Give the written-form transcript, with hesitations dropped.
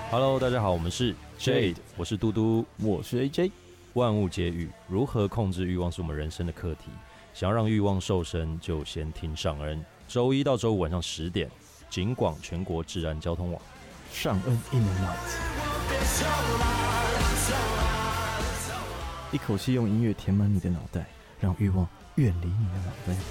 Hello， 大家好，我们是 Jade， 我是嘟嘟， 我是 AJ。 万物皆欲，如何控制欲望是我们人生的课题。想要让欲望瘦身，就先听上恩。周一到周五晚上10点，警广全国治安交通网。 上恩 in and out， 一口气用音乐填满你的脑袋，让欲望远离你的脑袋。